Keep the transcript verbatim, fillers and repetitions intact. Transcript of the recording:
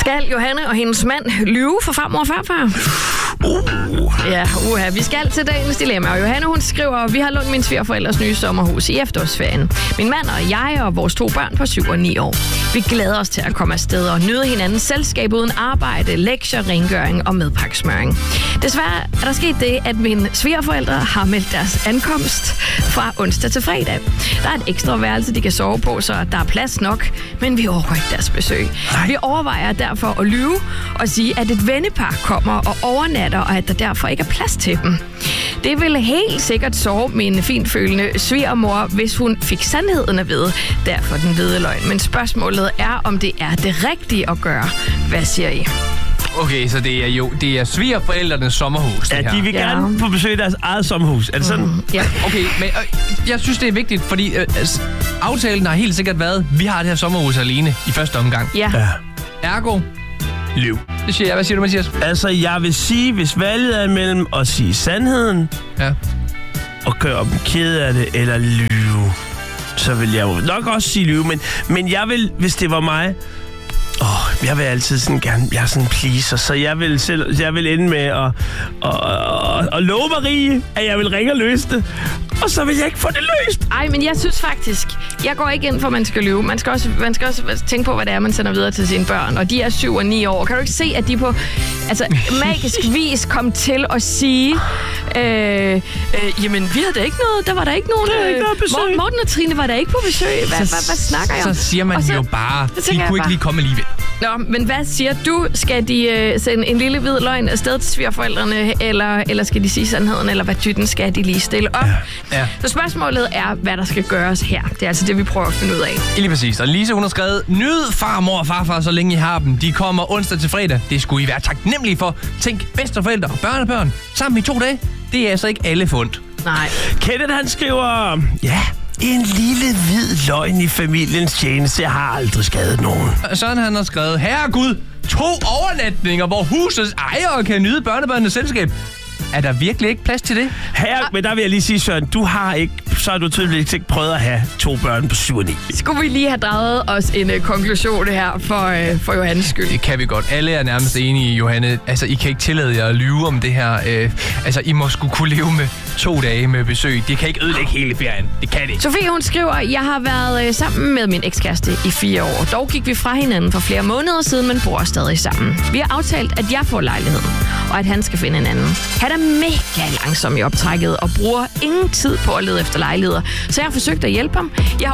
Skal Johanne og hendes mand lyve for farmor og farfar? Uh. Ja, uha. Vi skal til dagens dilemma. Og Johanne, hun skriver, vi har lånt min svigerforældres nye sommerhus i efterårsferien. Min mand og jeg og vores to børn på syv og ni år. Vi glæder os til at komme afsted og nyde hinandens selskab uden arbejde, lektier, rengøring og medpakkesmøring. Desværre er der sket det, at mine svigerforældre har meldt deres ankomst fra onsdag til fredag. Der er et ekstra værelse, de kan sove på, så der er plads nok, men vi overgår ikke deres besøg. Nej. Vi overvejer derfor at lyve og sige, at et vennepar kommer og overnatter, og at der derfor ikke er plads til dem. Det ville helt sikkert sove min fintfølende svigermor, hvis hun fik sandheden at vide. Derfor den hvide løgn. Men spørgsmålet er, om det er det rigtige at gøre. Hvad siger I? Okay, så det er jo det er svigerforældrenes sommerhus, det Ja, her. de vil Ja. gerne på besøg i deres eget sommerhus. Er det sådan? Mm, ja. Okay, men øh, jeg synes, det er vigtigt, fordi øh, altså, aftalen har helt sikkert været, vi har det her sommerhus alene i første omgang. Ja. Ja. Ergo, Lyv. det siger jeg. Hvad siger du, Mathias? Altså, jeg vil sige, hvis valget er mellem at sige sandheden Ja. og gøre dem ked af det, eller lyve, så vil jeg jo nok også sige lyve. Men, men jeg vil, hvis det var mig... Åh, oh, jeg vil altid sådan gerne... Jeg er sådan en pleaser, så jeg vil, selv, jeg vil ende med at, at, at, at love Marie, at jeg vil ringe og løse det. Og så vil jeg ikke få det løst. Ej, men jeg synes faktisk, jeg går ikke ind for, at man skal lyve. Man skal også, man skal også tænke på, hvad det er, man sender videre til sine børn. Og de er syv og ni år. Kan du ikke se, at de på altså, magisk vis kom til at sige, øh, øh, jamen, vi havde da ikke noget, der var der ikke nogen... Der er ikke noget besøg. Morten, Morten og Trine var der ikke på besøg. Hvad, hvad, hvad snakker jeg om? Så siger man Og så- jo bare, så de tænker jeg kunne ikke bare- lige komme alligevel. Nå, men hvad siger du? Skal de øh, sende en lille hvid løgn afsted til svigerforældrene, eller, eller skal de sige sandheden, eller hvad tytten skal de lige stille op? Ja. Så spørgsmålet er, hvad der skal gøres her. Det er altså det, vi prøver at finde ud af. Lige præcis. Og Lise, hun har skrevet, nyd farmor og farfar, så længe I har dem. De kommer onsdag til fredag. Det skulle I være taknemmelige for. Tænk, bedsteforældre og børnebørn sammen i to dage. Det er altså ikke alle fundet. Nej. Kenneth, han skriver... Ja, en lille hvid løgn i familiens tjeneste har aldrig skadet nogen. Søren, han har skrevet, herregud, to overnatninger, hvor husets ejere kan nyde børnebørnenes selskab. Er der virkelig ikke plads til det? Her, men der vil jeg lige sige, Søren, du har ikke, så har du tydeligvis ikke prøvet at have to børn på syv og ni. Skulle vi lige have draget os en uh, konklusion her for, uh, for Johannes skyld? Det kan vi godt. Alle er nærmest enige, Johanne. Altså, I kan ikke tillade jer at lyve om det her. Øh, altså, I må skulle kunne leve med to dage med besøg. Det kan ikke ødelægge hele ferien. Det kan det ikke. Sofie, hun skriver, jeg har været uh, sammen med min ekskæreste i fire år. Dog gik vi fra hinanden for flere måneder siden, men bor stadig sammen. Vi har aftalt, at jeg får lejligheden, og at han skal finde en anden. Han er mega langsom i optrækket og bruger ingen tid på at lede efter lejligheder. Så jeg har forsøgt at hjælpe ham. Jeg har